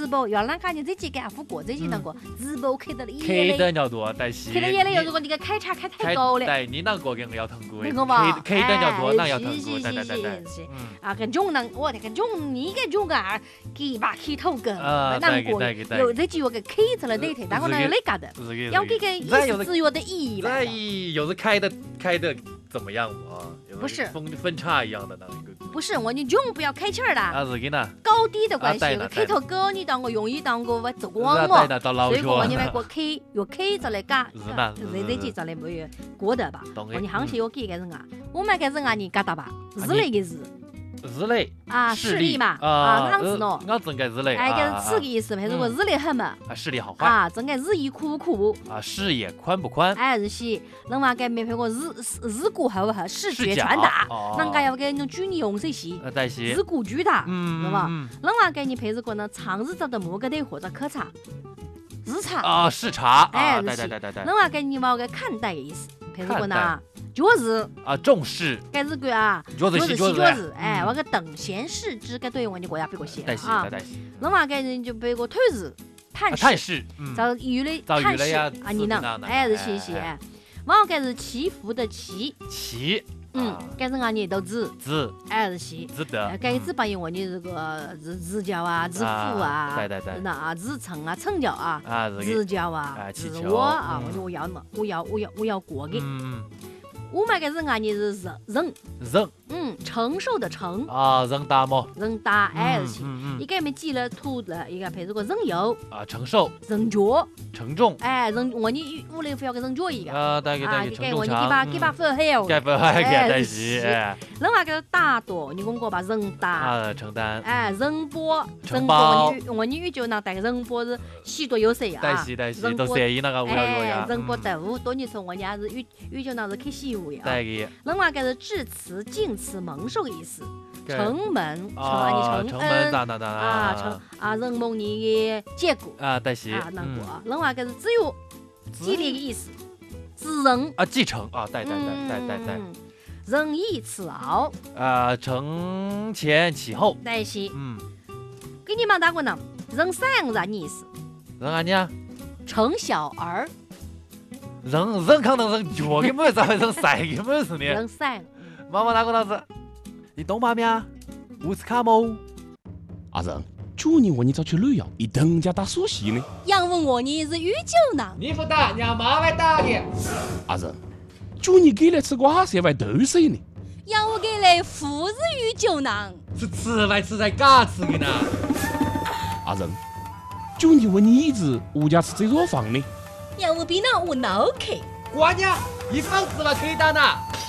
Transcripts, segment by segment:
保要啷个你这几个副过这些那个自保开得开眼泪， 得了多，但是开得眼泪，如果你个开叉开太高了， 对，你那个跟我要疼过， 那个嘛， 开得了多，那要疼过，对。 是啊，跟种人，我那个种你个种啊，给把开头个，难过，有这句话给开出来对头，但我那那个的，要给个意思自由的意义吧。 有的开的怎么样啊？ 不是分叉一样的那一个。 不是，我你种不要开气儿的。 啊，是的呢。 高低的关系，开头高你当个容易当个我走光嘛。所以我你们过开要开着来干，这几着来没有过得吧？你行情我给个人啊，我们个人啊你干到吧？日类的日。 日类啊，视力嘛， 俺子喏， 俺真个日类， 哎，个是这个意思，还是我日力很嘛？ 啊，视力好坏啊，真个日益苦啊，视野宽不宽？ 哎，是些，人话个没配过日骨好不好？视觉传达，人家要给那举你用这些，日骨巨大，是吧？人话给你配这个呢，长日照的木个的或者可察，日察啊，视察， 哎， 对。 人话给你毛个看待的意思，配这个呢。脚日啊，重视， 该日个啊， 脚日， 哎，我个等闲视之，该对我你国家别个写啊。 人话该人就别个退日， 探视， 找鱼类探视啊，你呢？哎，是谢。往该是祈福的祈，该人啊你都指，哎是些， 指的， 该指帮我你这个日教啊，日父啊， 对， 那啊日成啊，成教啊，日教啊，日我啊，我要过的。我们个人啊，你是人，承受的承啊，人大么？ 人大哎是，一个没记了土了，一个配这个人有啊，承受， 人脚， 承重， 哎人我你屋里非要个人脚一个啊，大概给我你给把分黑哦， 给分黑给是， 人话个大多，你讲过吧，人大啊，承担， 哎人波，我你语就那带个人波是许多有谁啊？ 对，都随意那个无聊呀， 人波豆多你从我家是语就那是开西。 对的， 人话个是致辞、敬辞、蒙受的意思。承蒙， 承恩啊，承蒙你的结果啊，对是啊，那个人话个是只有激励的意思，子人啊，继承啊，对， 仁义此傲啊，承前启后， 对是，给你们打过呢，人善啥意思？ 人啊你啊， 承小儿。 人可能人脚给么子，人晒给么子呢？ 人晒。 妈妈打过老子，你懂妈咪啊？乌斯卡么？ 阿人，去年我你早去旅游，一等家打苏西呢。 杨问我你是宇宙呢？ 你不打，让妈妈打的。 阿人，去年给来吃瓜是为豆水呢。 杨我给来富日宇宙呢？ 是吃来吃在嘎吃的呢。 阿人，去年我你一直物价吃这座房呢。 杨我比那我脑壳。 瓜娘，一房子了可以打呢。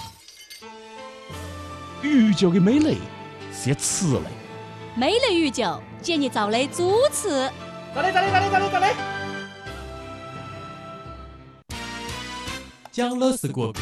宇宙的美丽是吃嘞。 美丽宇宙，建议找来主持。 找嘞。江乐是果谷。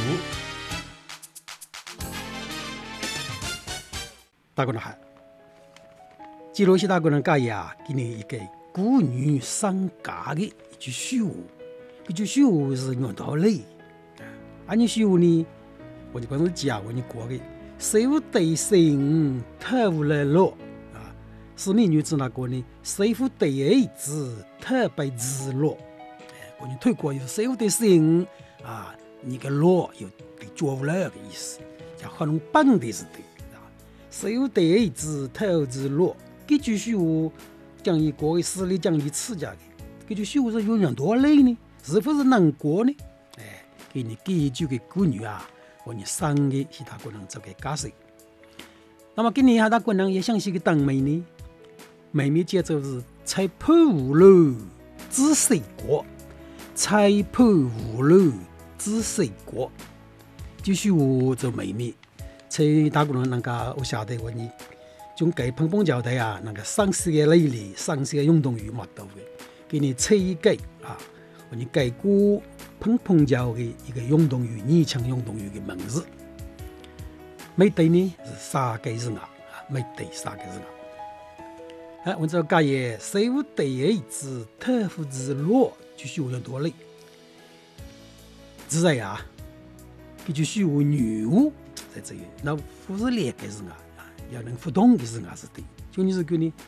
大哥们好，记录些大哥们介呀，给你一个古语上家的一句虚话。这句虚话是用道理。你虚话呢，我就光是讲我你过的，谁无对心，特无来落啊。是你女子那个呢，谁无对儿子，特被自落。我你推过就是谁无对心啊，你个落有对脚无来的意思，叫很弄笨的是对啊。谁无对儿子，特自落。这句虚话讲一个实力讲一次家的，这句虚话是用道理呢？是不是能过呢？给你这句的古语啊，我你三个其他可能做个解释。那么给你其他可能也想起个当妹呢，妹妹节奏是才破无路知谁过，才破无路知谁过。就是我做妹妹，在大可能那个我晓得我你从给碰碰脚的啊，那个上市的类里，上市的运动员嘛都会给你吹一个啊。你改过碰碰脚的一个运动员，年轻运动员的名字，每对呢是三个字啊，每对三个字啊。我这个也谁无对儿子，特夫之落，就是有多累。是在呀，这就是有女巫在这里，那不是两个字啊，要能互动的字啊是对。就你是个呢，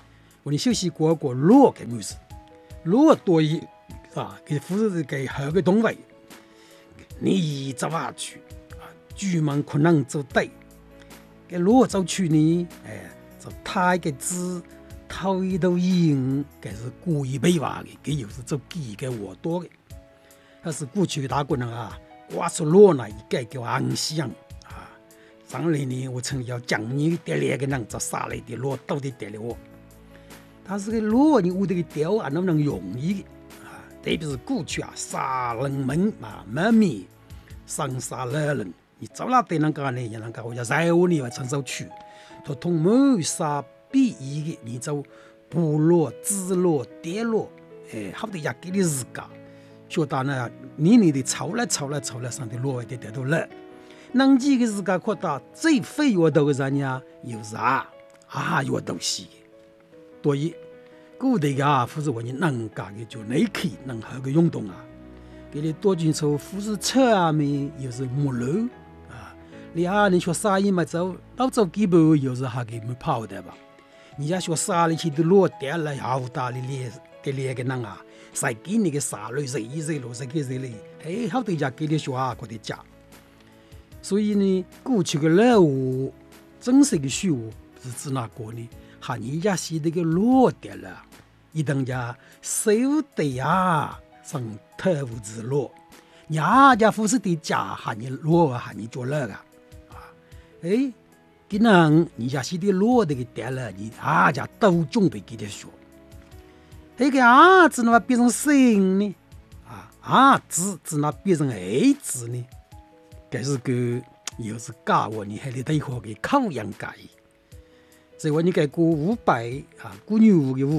我们休息过落嘅模式，落多于给夫是给好个动物，你走下去专门可能做对，给落走去呢，就太个字。头一头赢，这是故意被挖的，这又是做几个活多的。但是过去的大官人刮出落呢，一概叫安详上来呢，我曾要讲你得来个人做啥来的落到底得了我。但是个落你我这个调能不能容易特别是过去杀人门门面上杀了人，你走了对人家呢，也能够我要在乎你承受去，他同谋杀。必义的，你就部落、支落、跌落，好得也给你自家，晓得呢？你的吵来，上的落一点点都了。能几个自家扩大最非要到的人呀，有啥要到西。所以，古代不是我们能干的就内去能好个运动给你多进出富士车面又是木路你学啥嘢嘛走，到走几步又是还给没跑的吧？你要学啥哩去都落地了，好大的练个人晒给你个啥类热咯，晒给热哩，好多家给你学过的家。所以呢，过去个老话，真实的虚话是指哪个呢？哈，人家是那个落地了，一等家手的上特务之落，人家不是的家哈你落哈你做那个可能你家是的落的个点了，你家都准备给他说，那个字那变成生呢？字那变成字呢？这是个又是教我你还得对话的口养改。所以我你改过500古牛的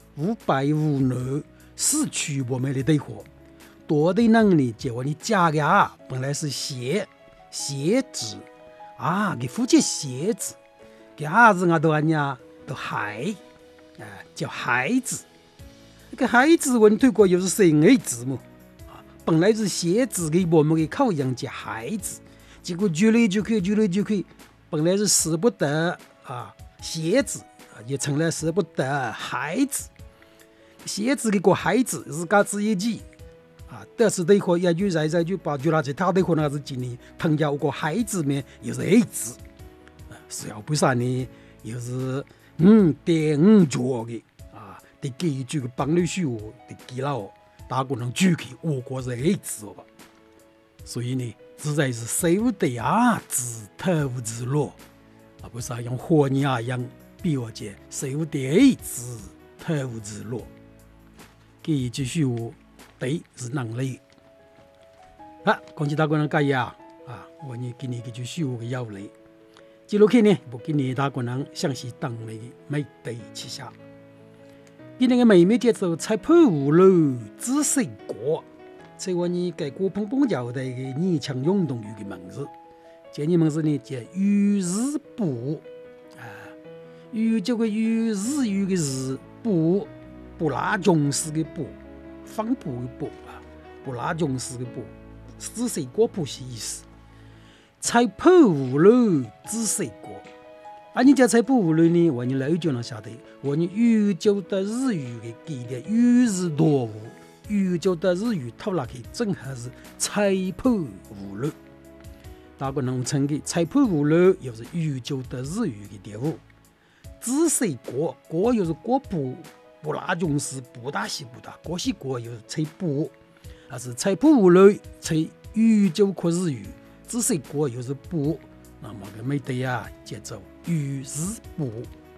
5004区我们的对话，多的能力结果你加个本来是写字。给夫妻鞋子，给孩子都人家都孩，叫孩子。这个孩子我们推过又是生儿子嘛，本来是鞋子给我们的口养叫孩子，结果越来越去，本来是舍不得鞋子也成了舍不得孩子。鞋子给个孩子自家自一记。但是对话也就在就把就那些他对话那是今年碰见个孩子们又是儿子，是要不啥呢？又是点做的得给一句个帮你说得给了大家能举起我国是儿子吧。所以呢，实在是手的字头之落不是用火泥一样比我讲手的儿子头之落，给一句说话。对，是能力。讲起大个人介我呢给你一句说话的要领。记录起呢，不给你大个人详细当美美对旗下。今年的美美节奏才破5楼，只是过。所以我呢给过碰碰交代的年轻运动员的名字，这你们是呢叫于是步于这个于日语的日步，不拉重视的步。方步的步不拉重视的步，只是过不是意思。才破5楼，只是过。你家才破5楼呢？我你老就能晓得，我你宇宙的日语的给的宇是多物，宇宙的日语偷拉去，正好是才破5楼。大家能称的才破5楼，又是宇宙的日语的点物。只是过又是过步。不拉重视不大西不大，过西过又是才步，是才破5楼才宇宙可日语，只是过又是步，那么个没得节奏宇是步。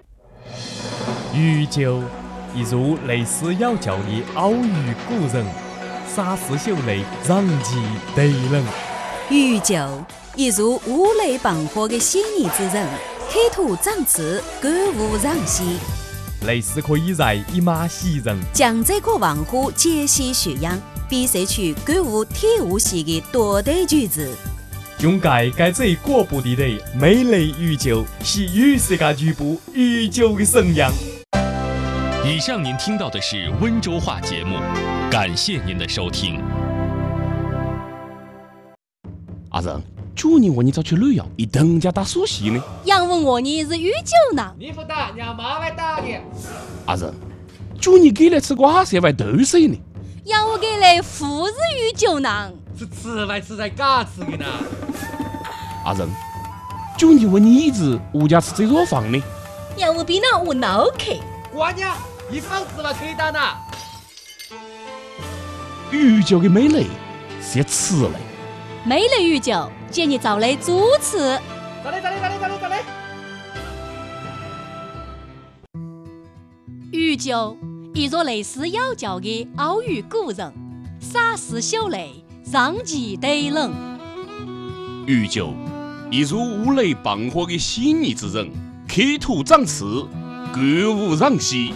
宇宙一如类似要教的奥语古人，沙石秀雷让其对人。 宇宙一如五雷绑火的先义之人，开拓长子歌舞让西。 类似可以在一马袭人， 将这个文化解析学养，比赛出歌舞体育系的多对句子。 用改这国步地的美丽宇宙，是与世界局部宇宙的生养。 以上您听到的是温州话节目，感谢您的收听。 阿仁， 主人问你找去旅游，一顿家打苏戏呢？ 杨问我你是酗酒囊， 你不打，让妈来打你。 阿仁，主人给来吃瓜色外豆水呢？ 杨我给来富是酗酒囊， 是吃来吃在嘎吃的呢。 阿仁，主人问你一直物价吃这座房呢？ 杨我比那我脑壳。 瓜娘，一房子嘛可以打呢。 酗酒的美类是吃嘞。 美类酗酒，建议找来主持。 咋嘞？ 酗酒，一座类似妖教的奥语古人，洒湿秀泪，让其对冷。 酗酒，一如五雷放火的细腻之人，刻图长刺，歌舞让兮。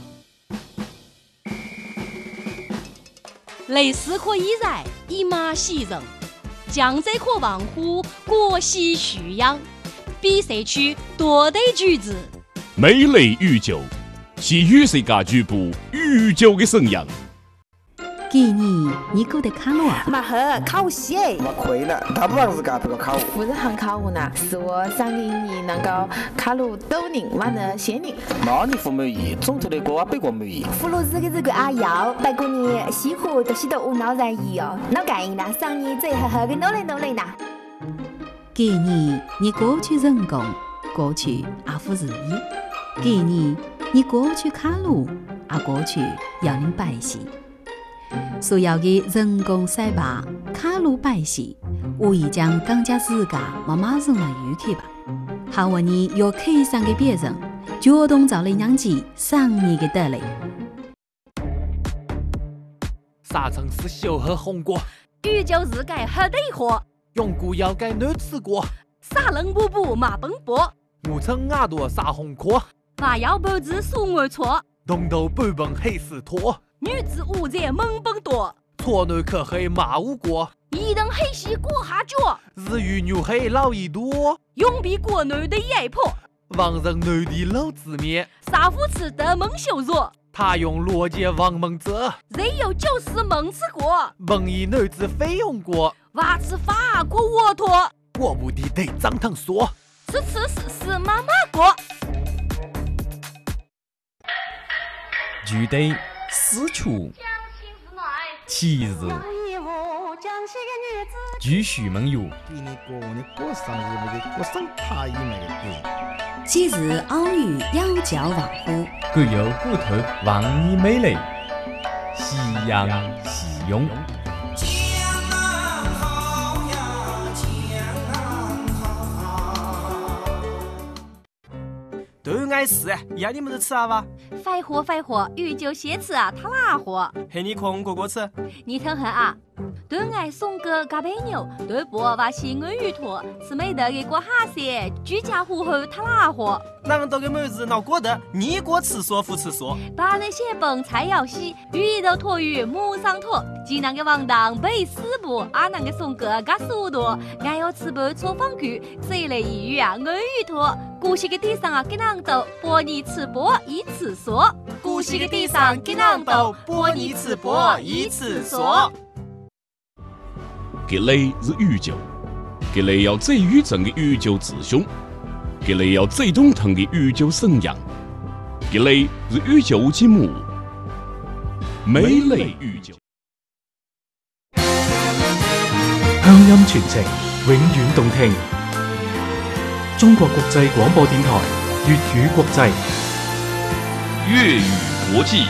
类似可以在以马喜人，江浙可望乎国喜蓄养，比赛区多得举子。 美类酗酒，是与世界局部酗酒的神样。 今年你过得看了啊？ 马赫考我戏哎！ 我亏了，大不是干这个考务。 不是很考我呢，是我上年能够考入斗宁完了县宁。 那你不满意，总头的歌北国满意。 葫芦子的这个阿瑶，不过你西湖都许多无脑人意哦，哪介意呢？上年最好好的努力呢。 今年你过去成功，过去阿夫如意；今年你过去卡路，阿过去要您拜喜。所有的人工赛吧、卡路拜喜，无疑将更加自家慢慢融了入去吧。好问你有客上的别人，主动找来让其上你的得来。 啥城市小喝红果？ 宇宙日改喝得喝， 永固要改难吃过。 啥人补补马奔波， 五层牙多啥红壳？ 娃要不知数我错， 东头半本黑死拖。 女子无在猛奔多， 错男可黑马无过， 一等黑西过下脚， 日语牛黑老一多， 永比国内的野婆， 王人内地老字面， 杀夫吃得蒙羞辱， 他用逻辑王蒙者， 人有就是蒙吃过， 蒙一女子非用过， 娃吃法过沃托， 我不的得张腾说， 吃妈妈过， 具体私处七日，继续梦游。 今日偶遇妖教王乎， 各有骨头望你美丽，夕阳夕涌。 都爱吃，要你们都吃啊吧？ 废话，宇宙先吃啊，他哪货？ 嘿，你空哥哥吃？ 你听下啊，都爱送个嘎白牛，都不把西安鱼坨，吃美得给过哈些，居家户后他哪货？ 人都给妹子闹过得，你过吃说不吃说。 把那些本菜肴洗，鱼肉坨鱼母上坨，济南的王当背四步，阿南的送个嘎速度，俺要吃不错方具，谁来一鱼啊，安鱼坨，古稀的地上啊，给人都播你吃播一次说，古稀的地上给人都播你吃播一次说。 这类是酗酒，这类要最宇正的酗酒之兄，这类要最懂腾的酗酒神样，这类是酗酒之母，美类酗酒。 鄉音傳情，永遠動聽。中國國際廣播電台粵語國際， 粵語國際。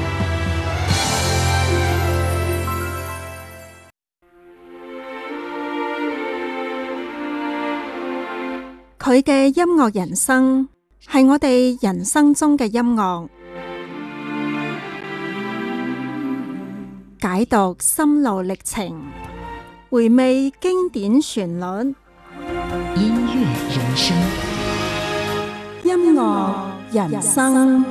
佢嘅音樂人生係我哋人生中嘅音樂，解讀心路歷程，回味經典旋律， 音樂人生， 音樂人生。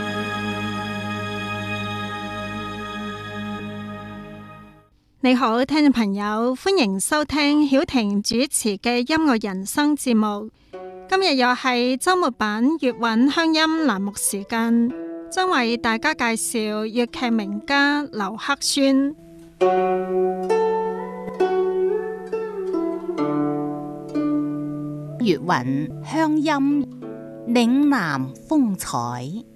你好，聽眾朋友，歡迎收聽曉婷主持嘅音樂人生節目。今日又係周末版粵韻鄉音欄目時間，將為大家介紹粵劇名家劉克宣。 粵韻鄉音嶺南風采。